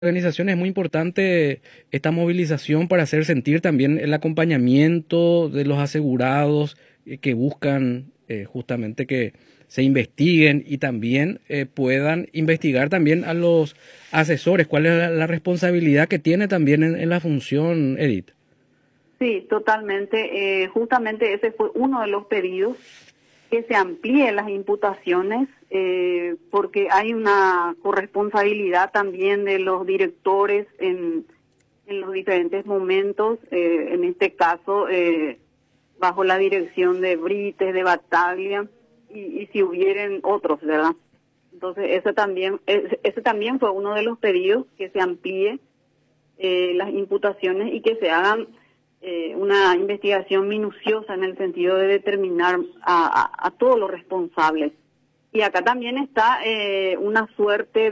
organización es muy importante esta movilización para hacer sentir también el acompañamiento de los asegurados que buscan justamente que se investiguen y también puedan investigar también a los asesores. ¿Cuál es la responsabilidad que tiene también en la función, Edith? Sí, totalmente. Justamente ese fue uno de los pedidos, que se amplíe las imputaciones, porque hay una corresponsabilidad también de los directores en los diferentes momentos, en este caso bajo la dirección de Brites, de Bataglia, y si hubieran otros, ¿verdad? Entonces ese también fue uno de los pedidos, que se amplíe las imputaciones y que se hagan una investigación minuciosa en el sentido de determinar a todos los responsables. Y acá también está una suerte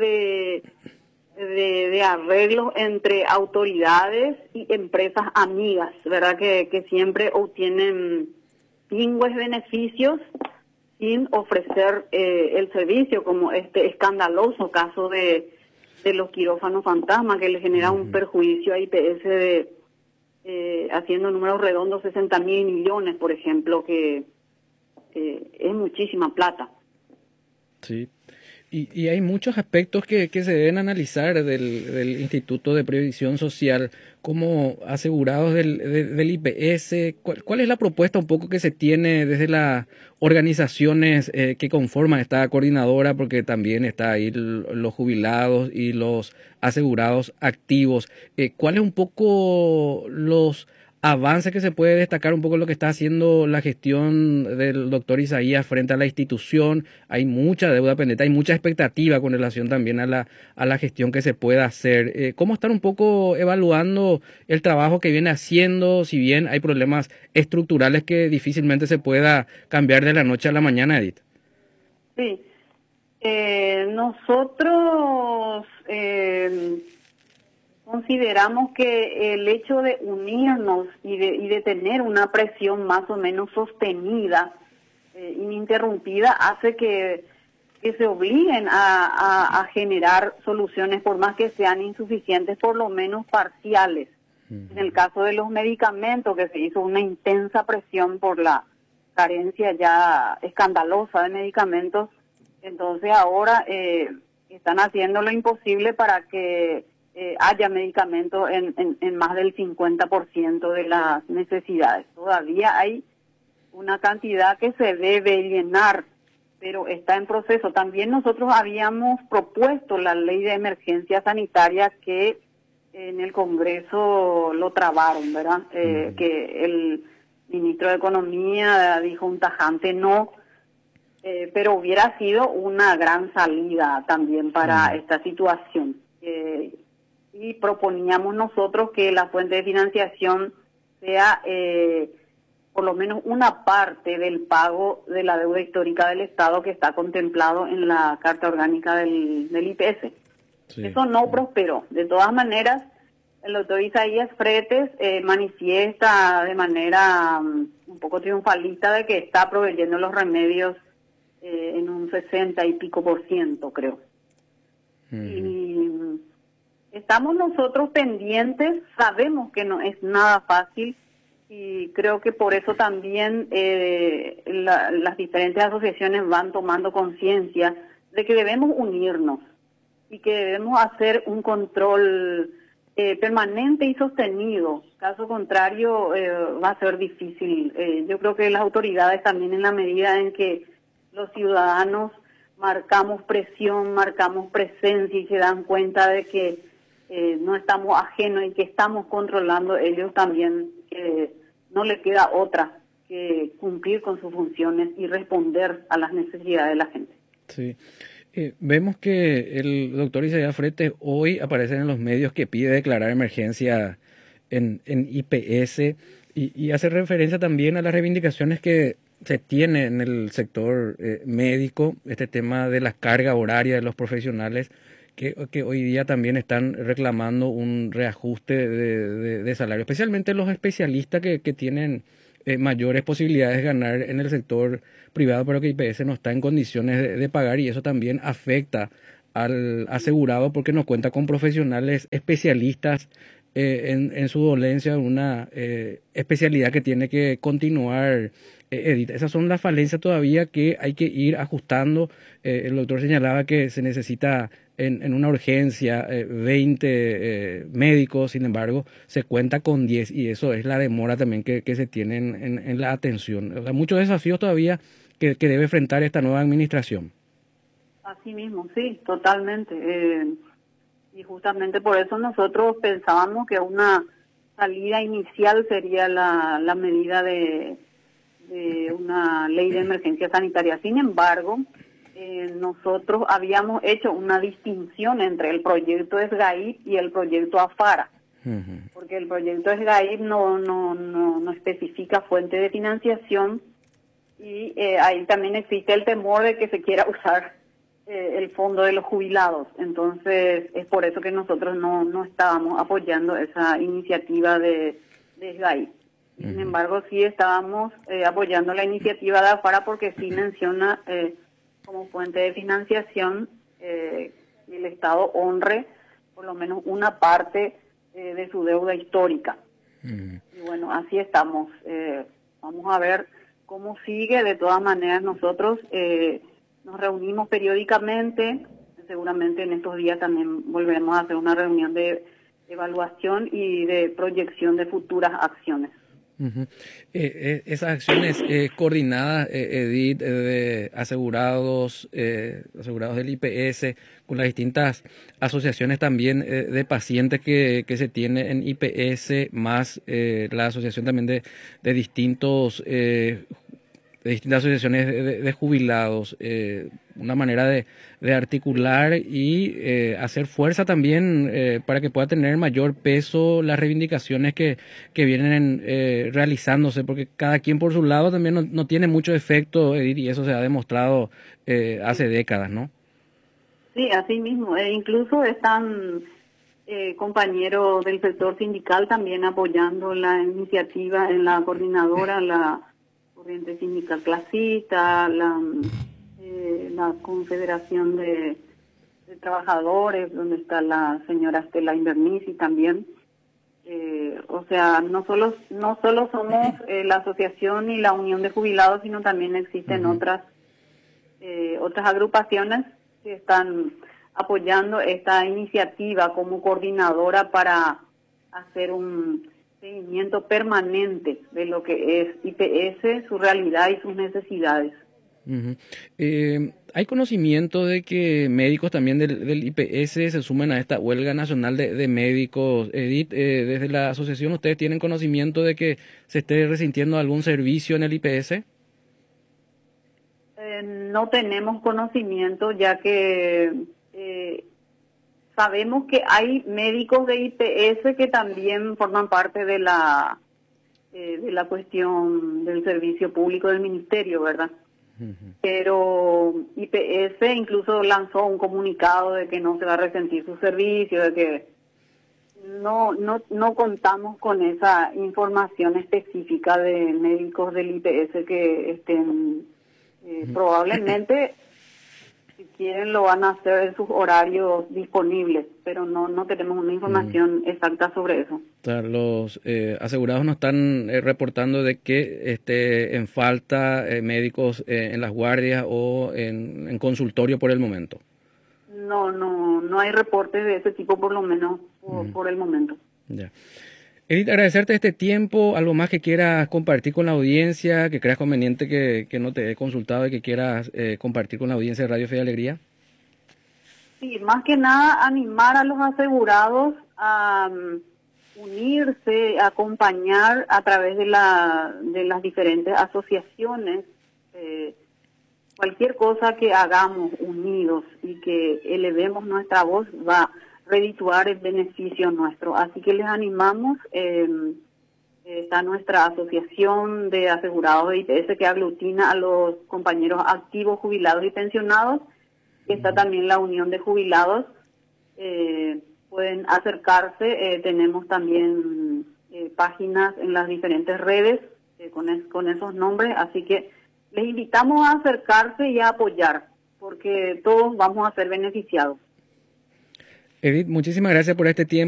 de arreglos entre autoridades y empresas amigas, ¿verdad? Que siempre obtienen pingües beneficios sin ofrecer el servicio, como este escandaloso caso de los quirófanos fantasma, que le genera un perjuicio a IPS de haciendo números redondos 60.000 millones, por ejemplo, que es muchísima plata. Sí. Y hay muchos aspectos que se deben analizar del Instituto de Previsión Social como asegurados del IPS. ¿Cuál es la propuesta un poco que se tiene desde las organizaciones que conforman esta coordinadora? Porque también está ahí los jubilados y los asegurados activos. ¿Cuál es un poco los avances que se puede destacar, un poco lo que está haciendo la gestión del doctor Isaías frente a la institución? Hay mucha deuda pendiente, hay mucha expectativa con relación también a la gestión que se pueda hacer. ¿Cómo están un poco evaluando el trabajo que viene haciendo, si bien hay problemas estructurales que difícilmente se pueda cambiar de la noche a la mañana, Edith? Sí, nosotros consideramos que el hecho de unirnos y de tener una presión más o menos sostenida, ininterrumpida, hace que se obliguen a generar soluciones, por más que sean insuficientes, por lo menos parciales. En el caso de los medicamentos, que se hizo una intensa presión por la carencia ya escandalosa de medicamentos, entonces ahora están haciendo lo imposible para que haya medicamentos en más del 50% de las necesidades. Todavía hay una cantidad que se debe llenar, pero está en proceso. También nosotros habíamos propuesto la ley de emergencia sanitaria, que en el Congreso lo trabaron, ¿verdad? Que el ministro de Economía dijo un tajante no, pero hubiera sido una gran salida también para esta situación. Y proponíamos nosotros que la fuente de financiación sea por lo menos una parte del pago de la deuda histórica del Estado, que está contemplado en la Carta Orgánica del IPS. Sí. Eso no prosperó. De todas maneras, el doctor Isaías Fretes manifiesta de manera un poco triunfalista de que está proveyendo los remedios en un 60 y pico %, creo. Y estamos nosotros pendientes, sabemos que no es nada fácil, y creo que por eso también las diferentes asociaciones van tomando conciencia de que debemos unirnos y que debemos hacer un control permanente y sostenido. Caso contrario, va a ser difícil. Yo creo que las autoridades también, en la medida en que los ciudadanos marcamos presión, marcamos presencia y se dan cuenta de que no estamos ajenos y que estamos controlando, ellos también no les queda otra que cumplir con sus funciones y responder a las necesidades de la gente. Sí. Vemos que el doctor Isaías Fretes hoy aparece en los medios que pide declarar emergencia en IPS y hace referencia también a las reivindicaciones que se tiene en el sector médico, este tema de la carga horaria de los profesionales que hoy día también están reclamando un reajuste de salario, especialmente los especialistas que tienen mayores posibilidades de ganar en el sector privado, pero que IPS no está en condiciones de pagar, y eso también afecta al asegurado porque no cuenta con profesionales especialistas en su dolencia, una especialidad que tiene que continuar. Edith, esas son las falencias todavía que hay que ir ajustando. El doctor señalaba que se necesita en una urgencia 20 médicos, sin embargo, se cuenta con 10 y eso es la demora también que se tiene en la atención. O sea, muchos desafíos todavía que debe enfrentar esta nueva administración. Así mismo, sí, totalmente. Y justamente por eso nosotros pensábamos que una salida inicial sería la medida de una ley de emergencia sanitaria. Sin embargo, nosotros habíamos hecho una distinción entre el proyecto SGAIP y el proyecto AFARA, porque el proyecto SGAIP no especifica fuente de financiación y ahí también existe el temor de que se quiera usar el fondo de los jubilados. Entonces, es por eso que nosotros no estábamos apoyando esa iniciativa de SGAIP. Sin embargo, sí estábamos apoyando la iniciativa de AFARA porque sí menciona como fuente de financiación que el Estado honre por lo menos una parte de su deuda histórica. Y bueno, así estamos. Vamos a ver cómo sigue. De todas maneras, nosotros nos reunimos periódicamente. Seguramente en estos días también volveremos a hacer una reunión de evaluación y de proyección de futuras acciones. Esas acciones coordinadas, Edith, de asegurados del IPS, con las distintas asociaciones también de pacientes que se tiene en IPS, más la asociación también de distintos de distintas asociaciones de jubilados, una manera de articular y hacer fuerza también para que pueda tener mayor peso las reivindicaciones que vienen realizándose, porque cada quien por su lado también no tiene mucho efecto, Edith, y eso se ha demostrado hace décadas, ¿no? Sí, así mismo. Incluso están compañeros del sector sindical también apoyando la iniciativa en la coordinadora, la Corriente Sindical Clasista, la Confederación de Trabajadores, donde está la señora Estela Invernici también. O sea, no solo somos la asociación y la unión de jubilados, sino también existen otras agrupaciones que están apoyando esta iniciativa como coordinadora para hacer un seguimiento permanente de lo que es IPS, su realidad y sus necesidades. ¿Hay conocimiento de que médicos también del IPS se sumen a esta huelga nacional de médicos? Edith, desde la asociación, ¿ustedes tienen conocimiento de que se esté resintiendo algún servicio en el IPS? No tenemos conocimiento, ya que sabemos que hay médicos de IPS que también forman parte de la cuestión del servicio público del ministerio, ¿verdad? Pero IPS incluso lanzó un comunicado de que no se va a resentir su servicio, de que no contamos con esa información específica de médicos del IPS que estén probablemente, si quieren, lo van a hacer en sus horarios disponibles, pero no tenemos una información exacta sobre eso. Claro, los asegurados nos están reportando de que esté en falta médicos en las guardias o en consultorio por el momento. No hay reportes de ese tipo, por lo menos por el momento. Ya. Edith, agradecerte este tiempo, algo más que quieras compartir con la audiencia, que creas conveniente que no te he consultado y que quieras compartir con la audiencia de Radio Fe y Alegría. Sí, más que nada animar a los asegurados a unirse, a acompañar a través de las diferentes asociaciones, cualquier cosa que hagamos unidos y que elevemos nuestra voz va a redituar el beneficio nuestro. Así que les animamos, está nuestra asociación de asegurados de IPS que aglutina a los compañeros activos, jubilados y pensionados. Está también la unión de jubilados, pueden acercarse, tenemos también páginas en las diferentes redes con esos nombres, así que les invitamos a acercarse y a apoyar. porque todos vamos a ser beneficiados. Edith, muchísimas gracias por este tiempo.